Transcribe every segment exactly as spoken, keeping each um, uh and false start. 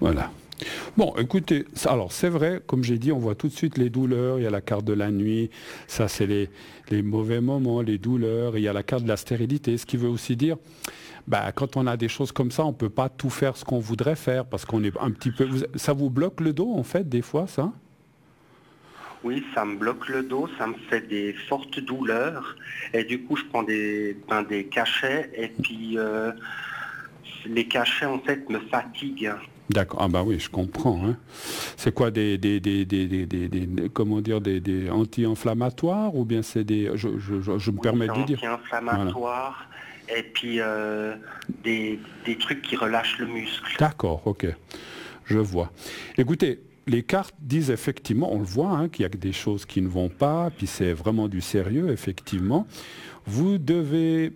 Voilà. Bon, écoutez, ça- alors c'est vrai, comme j'ai dit, on voit tout de suite les douleurs, il y a la carte de la nuit, ça c'est les, les mauvais moments, les douleurs, il y a la carte de la stérilité, ce qui veut aussi dire, bah, quand on a des choses comme ça, on ne peut pas tout faire ce qu'on voudrait faire, parce qu'on est un petit peu... vous- ça vous bloque le dos, en fait, des fois, ça? Oui, ça me bloque le dos, ça me fait des fortes douleurs. Et du coup, je prends des, ben, des cachets. Et puis, euh, les cachets, en fait, me fatiguent. D'accord, ah bah oui, je comprends. Hein. C'est quoi des, des, des, des, des, des- des- des- comment dire, des, des anti-inflammatoires ou bien c'est des... Je, je, je, je me Oui, permets c'est de dire. Voilà. anti-inflammatoire. Et puis, euh, des, des trucs qui relâchent le muscle. D'accord, ok, je vois. Écoutez, les cartes disent effectivement, on le voit, hein, qu'il y a des choses qui ne vont pas, puis c'est vraiment du sérieux, effectivement. Vous devez...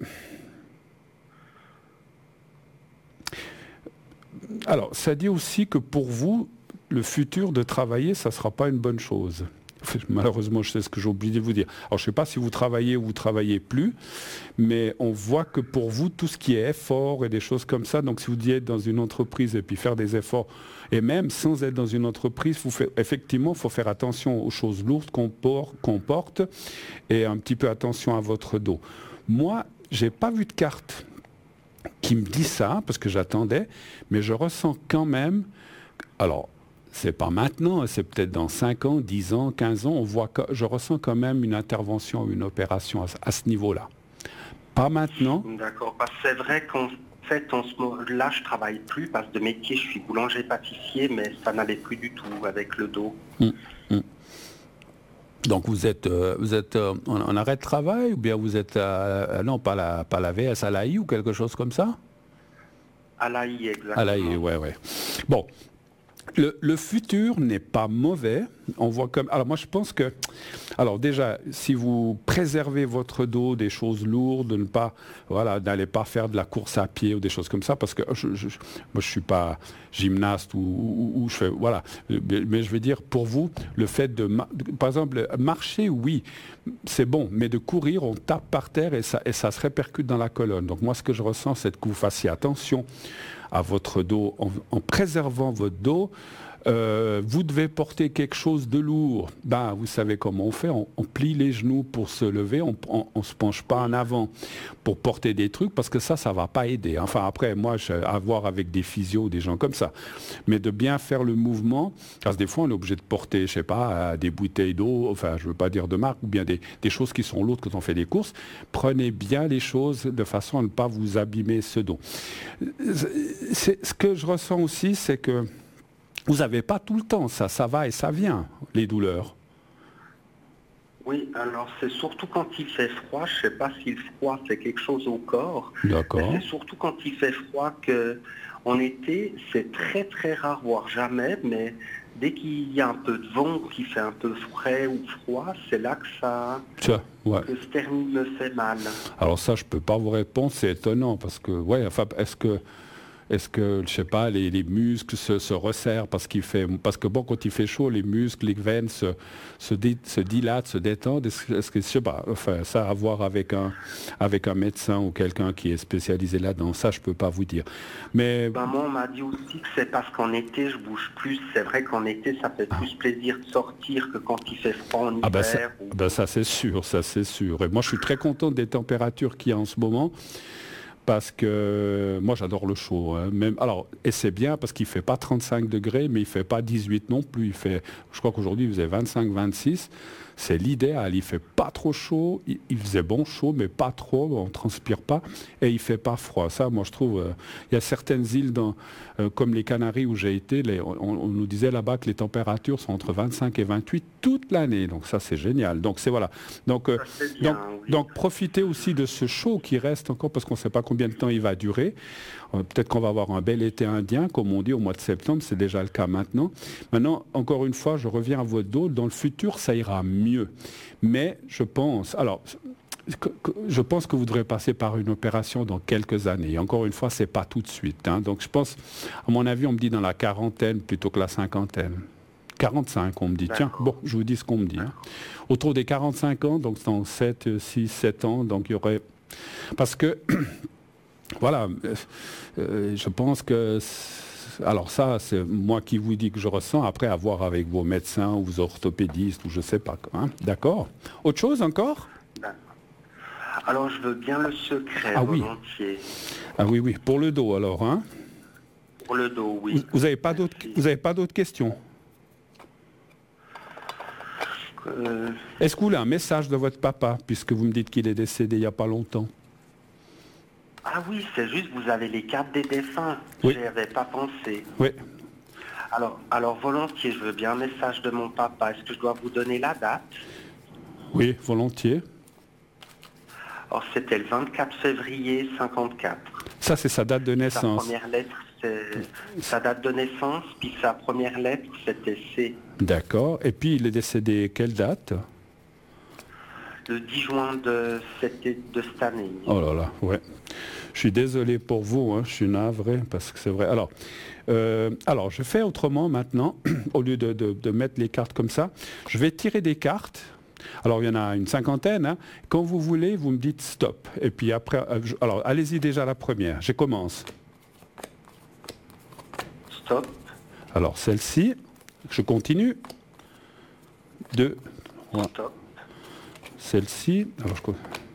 Alors, ça dit aussi que pour vous, le futur de travailler, ça ne sera pas une bonne chose. Malheureusement, je sais ce que j'ai oublié de vous dire. Alors, je ne sais pas si vous travaillez ou vous ne travaillez plus, mais on voit que pour vous, tout ce qui est effort et des choses comme ça, donc si vous êtes dans une entreprise et puis faire des efforts, et même sans être dans une entreprise, vous fait, effectivement, il faut faire attention aux choses lourdes qu'on por- qu'on porte et un petit peu attention à votre dos. Moi, je n'ai pas vu de carte qui me dit ça, parce que j'attendais, mais je ressens quand même, alors, c'est pas maintenant, c'est peut-être dans cinq ans, dix ans, quinze ans, on voit que je ressens quand même une intervention, une opération à, ce- à ce niveau-là. Pas maintenant. D'accord. Parce que c'est vrai qu'en fait, en ce moment-là, je travaille plus parce que de métier, je suis boulanger-pâtissier, mais ça n'allait plus du tout avec le dos. Hum, hum. Donc vous êtes, euh, vous êtes euh, en, en arrêt de travail ou bien vous êtes, à- à- non pas la, pas la V S, à l'A I ou quelque chose comme ça? À l'A I, À l'A I, exactement. ouais, ouais. Bon, Le, le futur n'est pas mauvais. On voit comme. Alors moi je pense que. Alors déjà, si vous préservez votre dos des choses lourdes, de ne pas, voilà, n'allez pas faire de la course à pied ou des choses comme ça, parce que je, je, moi je suis pas gymnaste ou, ou, ou je fais, voilà. Mais, mais je veux dire pour vous, le fait de, par exemple, marcher, oui, c'est bon, mais de courir, on tape par terre et ça, et ça se répercute dans la colonne. Donc moi ce que je ressens, c'est que vous fassiez attention à votre dos, en, en préservant votre dos. Euh, vous devez porter quelque chose de lourd. Ben, vous savez comment on fait, on, on plie les genoux pour se lever, on ne se penche pas en avant pour porter des trucs, parce que ça, ça ne va pas aider. Enfin, après, moi, je, à voir avec des physios ou des gens comme ça. Mais de bien faire le mouvement, parce que des fois, on est obligé de porter, je sais pas, des bouteilles d'eau, enfin, je ne veux pas dire de marque, ou bien des, des choses qui sont lourdes quand on fait des courses. Prenez bien les choses de façon à ne pas vous abîmer ce dos. C'est, ce que je ressens aussi, c'est que vous n'avez pas tout le temps ça, ça va et ça vient, les douleurs. Oui, alors c'est surtout quand il fait froid, je ne sais pas si le froid fait quelque chose au corps, mais D'accord. c'est surtout quand il fait froid que en été, c'est très très rare, voire jamais, mais dès qu'il y a un peu de vent, qu'il fait un peu frais ou froid, c'est là que ça, Tiens, ouais. que ce sternum me fait mal. Alors ça, je peux pas vous répondre, c'est étonnant, parce que, ouais, enfin, est-ce que Est-ce que, je sais pas, les, les muscles se, se resserrent parce qu'il fait, parce que bon, quand il fait chaud, les muscles, les veines se, se, dé- se dilatent, se détendent. Est-ce, que, est-ce que, je sais pas, enfin, ça à voir avec un, avec un médecin ou quelqu'un qui est spécialisé là-dedans. Ça, je peux pas vous dire. Mais Ben moi, on m'a dit aussi que c'est parce qu'en été, je bouge plus. C'est vrai qu'en été, ça fait plus plaisir de sortir que quand il fait froid en ah ben ça, hiver. ou- ben ça c'est sûr, ça c'est sûr. Et moi, je suis très content des températures qu'il y a en ce moment. Parce que moi j'adore le chaud. Hein. Même, alors, et c'est bien parce qu'il ne fait pas trente-cinq degrés, mais il ne fait pas dix-huit non plus. Il fait, je crois qu'aujourd'hui il faisait vingt-cinq vingt-six. C'est l'idéal. Il ne fait pas trop chaud. Il, il faisait bon chaud, mais pas trop. On ne transpire pas. Et il ne fait pas froid. Ça, moi je trouve. Euh, il y a certaines îles, dans, euh, comme les Canaries où j'ai été, les, on, on nous disait là-bas que les températures sont entre vingt-cinq et vingt-huit toute l'année. Donc ça c'est génial. Donc c'est voilà. Donc, euh, Ça c'est bien, donc, oui. donc profitez aussi de ce chaud qui reste encore parce qu'on ne sait pas combien de temps il va durer. Euh, Peut-être qu'on va avoir un bel été indien, comme on dit au mois de septembre, c'est déjà le cas maintenant. Maintenant, encore une fois, je reviens à votre dos. Dans le futur, ça ira mieux. Mais je pense, alors, que- que- je pense que vous devrez passer par une opération dans quelques années. Et encore une fois, c'est pas tout de suite. Hein. Donc, je pense, à mon avis, on me dit dans la quarantaine plutôt que la cinquantaine. quarante-cinq, on me dit. Tiens, D'accord. bon, je vous dis ce qu'on me dit. Hein. D'accord. Autour des quarante-cinq ans, donc dans sept, six, sept ans, donc il y aurait... Parce que voilà, euh, je pense que... Alors ça, c'est moi qui vous dis que je ressens, après à voir avec vos médecins ou vos orthopédistes ou je sais pas. Hein. D'accord. Autre chose encore? Alors je veux bien le secret, ah, oui. volontiers. Ah oui, oui, pour le dos alors. Hein. Pour le dos, oui. Vous n'avez pas d'autres, vous avez pas d'autres questions? euh... Est-ce que vous voulez un message de votre papa, puisque vous me dites qu'il est décédé il n'y a pas longtemps? Ah oui, c'est juste, vous avez les cartes des défunts. Oui. Je n'y avais pas pensé. Oui. Alors, alors volontiers, je veux bien un message de mon papa. Est-ce que je dois vous donner la date? Oui, volontiers. Alors, c'était le vingt-quatre février cinquante-quatre. Ça, c'est sa date de naissance. Sa première lettre, c'est sa date de naissance, puis sa première lettre, c'était C. D'accord. Et puis, il est décédé quelle date? Le dix juin de cette, de cette année. Oh là là, ouais. Je suis désolé pour vous, hein, je suis navré, parce que c'est vrai. Alors, euh, alors, je fais autrement maintenant, au lieu de, de, de mettre les cartes comme ça. Je vais tirer des cartes. Alors, il y en a une cinquantaine. Hein. Quand vous voulez, vous me dites stop. Et puis après, euh, je, alors, allez-y déjà la première. Je commence. Stop. Alors, celle-ci, je continue. Deux. Voilà. Stop. Celle-ci, alors je...